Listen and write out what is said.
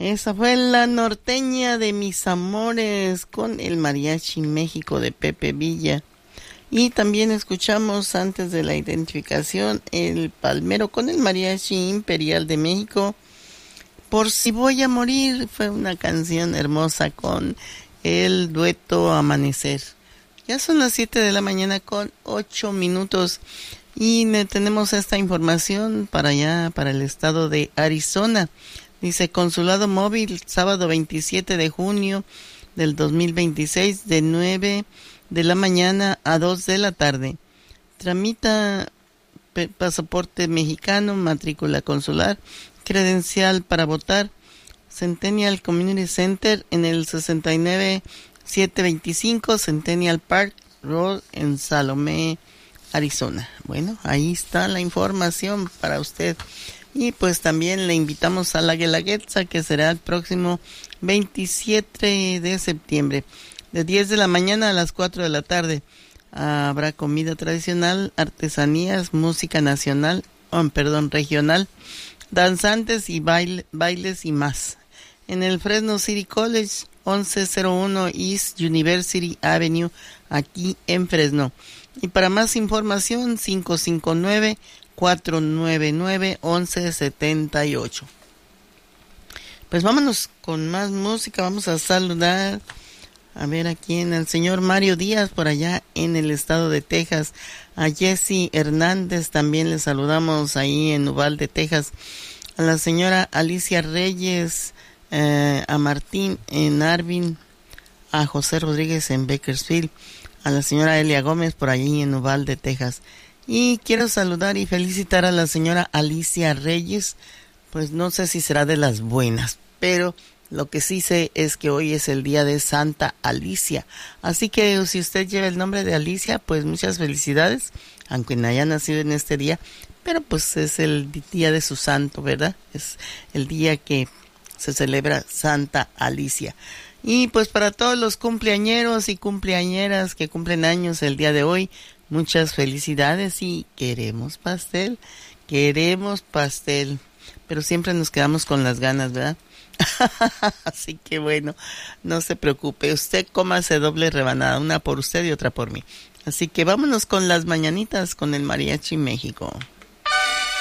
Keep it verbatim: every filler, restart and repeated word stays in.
Esa fue la norteña de mis amores con el Mariachi México de Pepe Villa. Y también escuchamos antes de la identificación el Palmero con el Mariachi Imperial de México. Por si voy a morir, fue una canción hermosa con el dueto Amanecer. Ya son las siete de la mañana con ocho minutos y tenemos esta información para allá, para el estado de Arizona. Dice, Consulado Móvil, sábado veintisiete de junio del dos mil veintiséis, de nueve de la mañana a dos de la tarde. Tramita pasaporte mexicano, matrícula consular, credencial para votar, Centennial Community Center en el sesenta y nueve setecientos veinticinco Centennial Park Road en Salomé, Arizona. Bueno, ahí está la información para usted. Y pues también le invitamos a la Guelaguetza, que será el próximo veintisiete de septiembre, de diez de la mañana a las cuatro de la tarde. Habrá comida tradicional, artesanías, música nacional, oh, perdón, regional, danzantes y baile, bailes y más. En el Fresno City College, once cero uno East University Avenue, aquí en Fresno. Y para más información, cinco cinco nueve, cuatro nueve nueve, once setenta y ocho. Pues vámonos con más música. Vamos a saludar, a ver aquí en el señor Mario Díaz, por allá en el estado de Texas. A Jesse Hernández también le saludamos ahí en Uvalde, Texas. A la señora Alicia Reyes, eh, a Martín en Arvin, a José Rodríguez en Bakersfield, a la señora Elia Gómez por allí en Uvalde, Texas. Y quiero saludar y felicitar a la señora Alicia Reyes, pues no sé si será de las buenas, pero lo que sí sé es que hoy es el día de Santa Alicia. Así que si usted lleva el nombre de Alicia, pues muchas felicidades, aunque no haya nacido en este día, pero pues es el día de su santo, ¿verdad? Es el día que se celebra Santa Alicia. Y pues para todos los cumpleañeros y cumpleañeras que cumplen años el día de hoy, muchas felicidades y queremos pastel, queremos pastel, pero siempre nos quedamos con las ganas, ¿verdad? Así que bueno, no se preocupe, usted cómase doble rebanada, una por usted y otra por mí. Así que vámonos con las mañanitas con el Mariachi México.